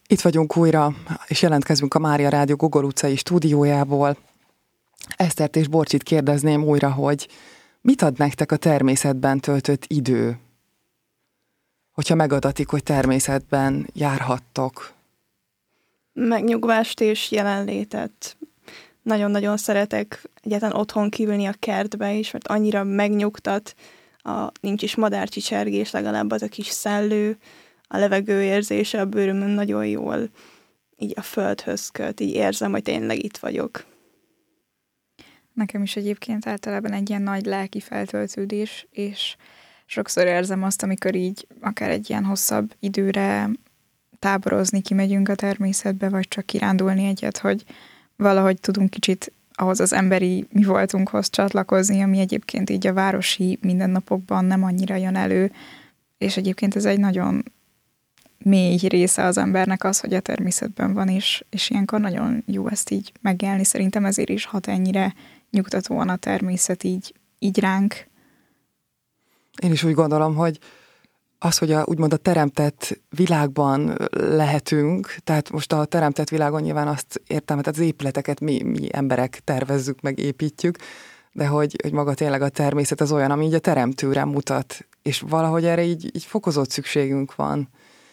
Itt vagyunk újra, és jelentkezünk a Mária Rádió Gogol utcai stúdiójából. Esztert és Borcsit kérdezném újra, hogy mit ad nektek a természetben töltött idő? Hogyha megadatik, hogy természetben járhattok. Megnyugvást és jelenlétet. Nagyon-nagyon szeretek egyáltalán otthon kívülni a kertbe is, mert annyira megnyugtat, nincs is madárcsicsergés, legalább az a kis szellő, a levegő érzése a bőrömön nagyon jól így a földhöz köt, így érzem, hogy tényleg itt vagyok. Nekem is egyébként általában egy ilyen nagy lelki feltöltődés, és sokszor érzem azt, amikor így akár egy ilyen hosszabb időre táborozni kimegyünk a természetbe, vagy csak kirándulni egyet, hogy valahogy tudunk kicsit ahhoz az emberi mi voltunkhoz csatlakozni, ami egyébként így a városi mindennapokban nem annyira jön elő, és egyébként ez egy nagyon mély része az embernek az, hogy a természetben van, és ilyenkor nagyon jó ezt így megélni. Szerintem ezért is hat ennyire nyugtatóan a természet így ránk. Én is úgy gondolom, hogy az, hogy úgymond a teremtett világban lehetünk, tehát most a teremtett világon nyilván azt értem, hogy az épületeket mi emberek tervezzük, meg építjük, de hogy maga tényleg a természet az olyan, ami így a teremtőre mutat, és valahogy erre így fokozott szükségünk van.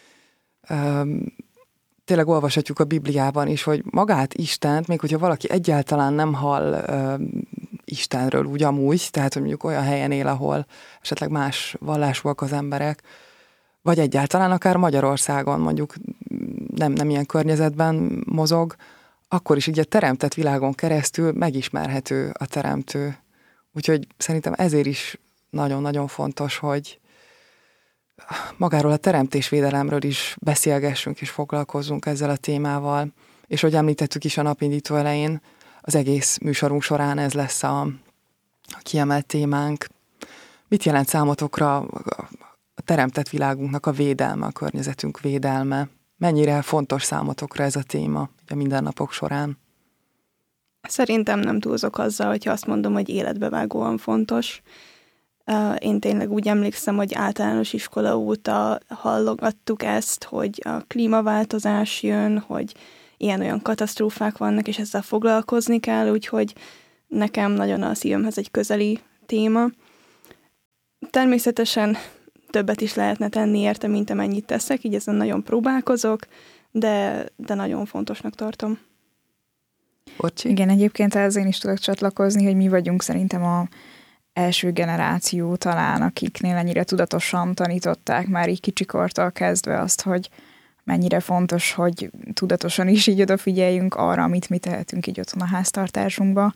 Tényleg olvashatjuk a Bibliában is, hogy magát Istent, még hogyha valaki egyáltalán nem hall Istenről úgy amúgy, tehát hogy mondjuk olyan helyen él, ahol esetleg más vallásúak az emberek, vagy egyáltalán akár Magyarországon mondjuk nem ilyen környezetben mozog, akkor is így a teremtett világon keresztül megismerhető a teremtő. Úgyhogy szerintem ezért is nagyon-nagyon fontos, hogy magáról a teremtésvédelemről is beszélgessünk és foglalkozzunk ezzel a témával. És hogy említettük is a napindító elején, az egész műsorunk során ez lesz a kiemelt témánk. Mit jelent számotokra a teremtett világunknak a védelme, a környezetünk védelme? Mennyire fontos számotokra ez a téma a mindennapok során? Szerintem nem túlzok azzal, hogyha azt mondom, hogy életbevágóan fontos. Én tényleg úgy emlékszem, hogy általános iskola óta hallogattuk ezt, hogy a klímaváltozás jön, hogy ilyen-olyan katasztrófák vannak, és ezzel foglalkozni kell, úgyhogy nekem nagyon a szívemhez egy közeli téma. Természetesen többet is lehetne tenni érte, mint amennyit teszek, így ezen nagyon próbálkozok, de nagyon fontosnak tartom. Bocsi? Igen, egyébként ehhez én is tudok csatlakozni, hogy mi vagyunk szerintem a első generáció talán, akiknél ennyire tudatosan tanították már így kicsikortól kezdve azt, hogy mennyire fontos, hogy tudatosan is így odafigyeljünk arra, amit mi tehetünk így otthon a háztartásunkba.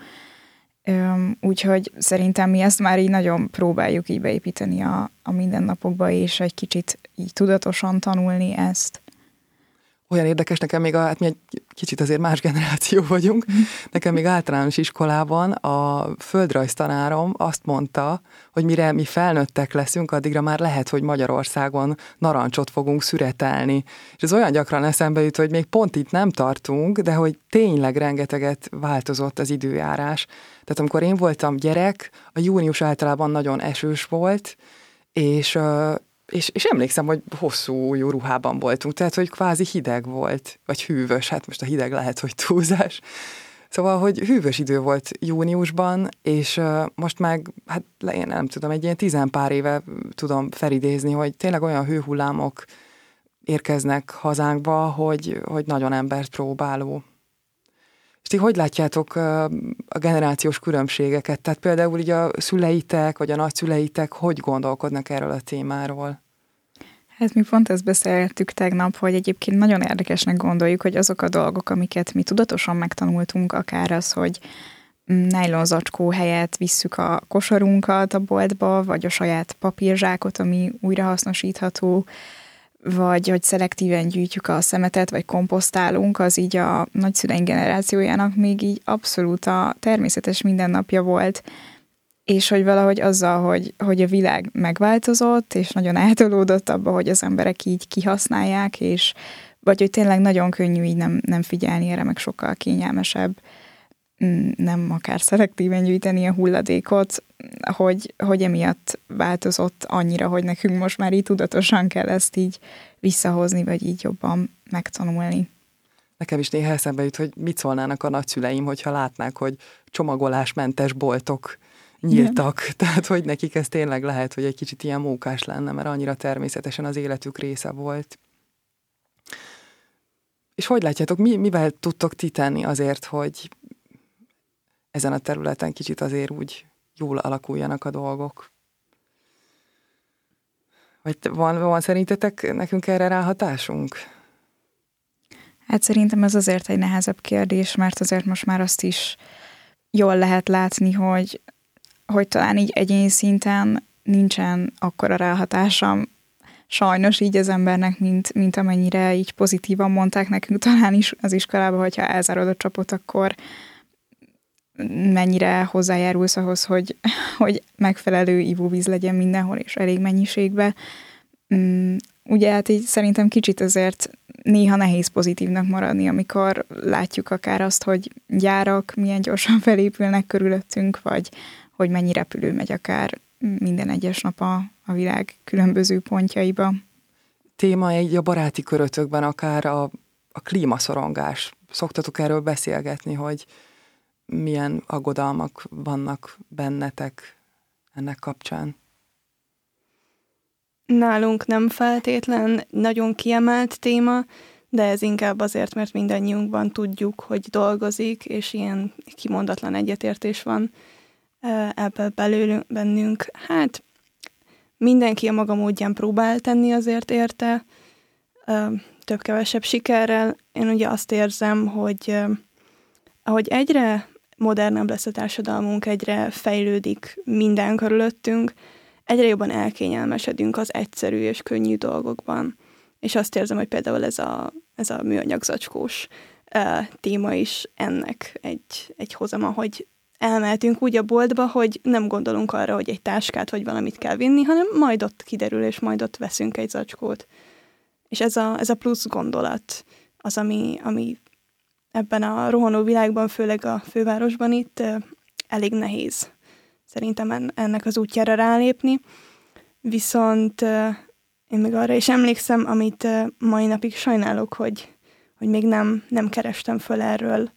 Úgyhogy szerintem mi ezt már így nagyon próbáljuk így beépíteni a mindennapokba, és egy kicsit így tudatosan tanulni ezt. Olyan érdekes, nekem még hát mi egy kicsit azért más generáció vagyunk, nekem még általános iskolában a földrajztanárom azt mondta, hogy mire mi felnőttek leszünk, addigra már lehet, hogy Magyarországon narancsot fogunk szüretelni. És ez olyan gyakran eszembe jut, hogy még pont itt nem tartunk, de hogy tényleg rengeteget változott az időjárás. Tehát amikor én voltam gyerek, a június általában nagyon esős volt, és emlékszem, hogy hosszú jó ruhában voltunk, tehát hogy kvázi hideg volt, vagy hűvös, hát most a hideg lehet, hogy túlzás. Szóval, hogy hűvös idő volt júniusban, és most meg, hát én nem tudom, egy ilyen 10 pár éve tudom felidézni, hogy tényleg olyan hőhullámok érkeznek hazánkba, hogy nagyon embert próbáló. És ti hogy látjátok a generációs különbségeket? Tehát például így a szüleitek, vagy a nagyszüleitek hogy gondolkodnak erről a témáról? Hát mi pont ezt beszéltük tegnap, hogy egyébként nagyon érdekesnek gondoljuk, hogy azok a dolgok, amiket mi tudatosan megtanultunk, akár az, hogy nájlonzacskó helyett visszük a kosarunkat a boltba, vagy a saját papírzsákot, ami újrahasznosítható, vagy hogy szelektíven gyűjtjük a szemetet, vagy komposztálunk, az így a nagyszüleink generációjának még így abszolút a természetes mindennapja volt, és hogy valahogy azzal, hogy a világ megváltozott, és nagyon átolódott abba, hogy az emberek így kihasználják, vagy hogy tényleg nagyon könnyű így nem figyelni erre, meg sokkal kényelmesebb nem akár szelektíven gyűjteni a hulladékot, hogy emiatt változott annyira, hogy nekünk most már így tudatosan kell ezt így visszahozni, vagy így jobban megtanulni. Nekem is néha eszembe jut, hogy mit szólnának a nagyszüleim, hogyha látnák, hogy csomagolásmentes boltok nyíltak. Igen. Tehát, hogy nekik ez tényleg lehet, hogy egy kicsit ilyen mókás lenne, mert annyira természetesen az életük része volt. És hogy látjátok, mivel tudtok ti tenni azért, hogy ezen a területen kicsit azért úgy jól alakuljanak a dolgok? Vagy van szerintetek nekünk erre ráhatásunk? Hát szerintem ez azért egy nehezebb kérdés, mert azért most már azt is jól lehet látni, hogy talán így egyéni szinten nincsen akkora ráhatása sajnos így az embernek, mint amennyire így pozitívan mondták nekünk talán is az iskolában, hogyha elzárod a csapot, akkor mennyire hozzájárulsz ahhoz, hogy megfelelő ivóvíz legyen mindenhol, és elég mennyiségben. Ugye hát így szerintem kicsit azért néha nehéz pozitívnak maradni, amikor látjuk akár azt, hogy gyárak milyen gyorsan felépülnek körülöttünk, vagy hogy mennyi repülő megy akár minden egyes nap a világ különböző pontjaiba. Téma egy a baráti körötökben akár a klímaszorongás. Szoktatok erről beszélgetni, hogy milyen aggodalmak vannak bennetek ennek kapcsán? Nálunk nem feltétlen nagyon kiemelt téma, de ez inkább azért, mert mindannyiunkban tudjuk, hogy dolgozik, és ilyen kimondatlan egyetértés van ebből belőlünk, bennünk. Hát mindenki a maga módján próbál tenni azért érte, több-kevesebb sikerrel. Én ugye azt érzem, hogy ahogy egyre modernebb lesz a társadalmunk, egyre fejlődik minden körülöttünk, egyre jobban elkényelmesedünk az egyszerű és könnyű dolgokban. És azt érzem, hogy például ez a műanyag zacskós téma is ennek egy hozama, hogy elmehetünk úgy a boltba, hogy nem gondolunk arra, hogy egy táskát vagy valamit kell vinni, hanem majd ott kiderül, és majd ott veszünk egy zacskót. És ez a plusz gondolat az, ami ebben a rohanó világban, főleg a fővárosban itt elég nehéz szerintem ennek az útjára rálépni. Viszont én még arra is emlékszem, amit mai napig sajnálok, hogy még nem kerestem föl erről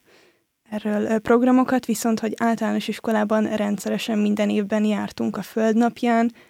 programokat, viszont hogy általános iskolában rendszeresen minden évben jártunk a Földnapján,